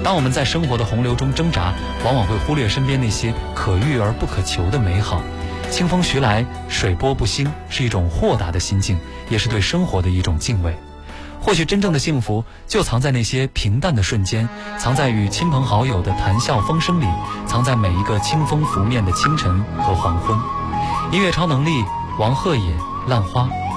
当我们在生活的洪流中挣扎，往往会忽略身边那些可遇而不可求的美好。清风徐来，水波不兴，是一种豁达的心境，也是对生活的一种敬畏。或许真正的幸福就藏在那些平淡的瞬间，藏在与亲朋好友的谈笑风生里，藏在每一个清风拂面的清晨和黄昏。音乐超能力，王鹤野，烂花。